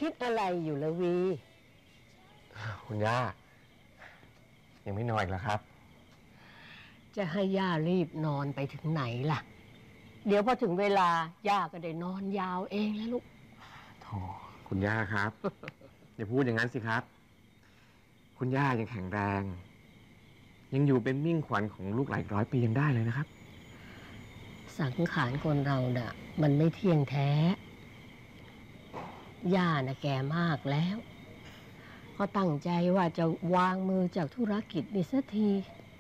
คิดอะไรอยู่ละวีคุณย่ายังไม่นอนอีกแล้วครับจะให้ย่ารีบนอนไปถึงไหนล่ะเดี๋ยวพอถึงเวลาย่าก็ได้นอนยาวเองแล้วลูกโธ่คุณย่าครับ อย่าพูดอย่างนั้นสิครับคุณย่ายังแข็งแรงยังอยู่เป็นมิ่งขวัญของลูกหลายร้อยปียังได้เลยนะครับสังขารคนเราน่ะมันไม่เที่ยงแท้ย่าน่ะแก่มากแล้วก็ตั้งใจว่าจะวางมือจากธุรกิจนี่สักที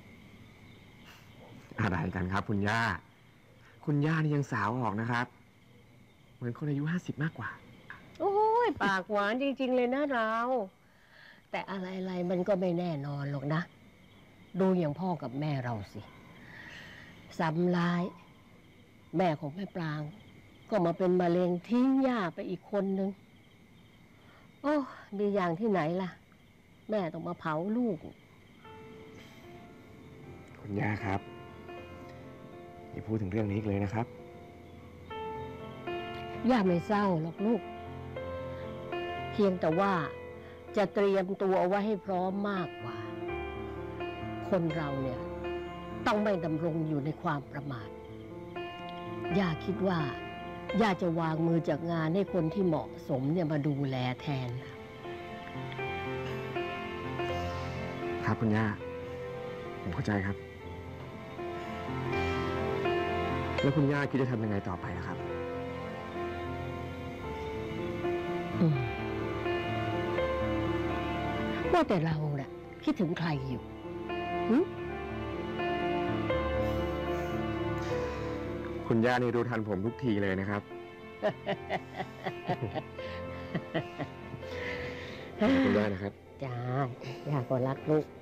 อะไรกันครับคุณย่านี่ยังสาวออกนะครับเหมือนคนอายุ50มากกว่าโอ้ยปากหวานจริงๆเลยนะเราแต่อะไรๆมันก็ไม่แน่นอนหรอกนะดูอย่างพ่อกับแม่เราสิซ้ำร้ายแม่ของแม่ปรางก็มาเป็นมะเร็งทิ้งย่าไปอีกคนนึงโอ้มีอย่างที่ไหนล่ะแม่ต้องมาเผาลูกคุณย่าครับอย่าพูดถึงเรื่องนี้อีกเลยนะครับย่าไม่เศร้าหรอกลูกเพียงแต่ว่าจะเตรียมตัวเอาไว้ให้พร้อมมากกว่าคนเราเนี่ยต้องไม่ดำรงอยู่ในความประมาทย่าคิดว่าย่าจะวางมือจากงานให้คนที่เหมาะสมเนี่ยมาดูแลแทนครับคุณย่าผมเข้าใจครับแล้วคุณย่าคิดจะทำยังไงต่อไปครับว่าแต่เราน่ะคิดถึงใครอยู่คุณย่านี่รู้ทันผมทุกทีเลยนะครับคุณย่านะครับจ้าย่าก็รักลูก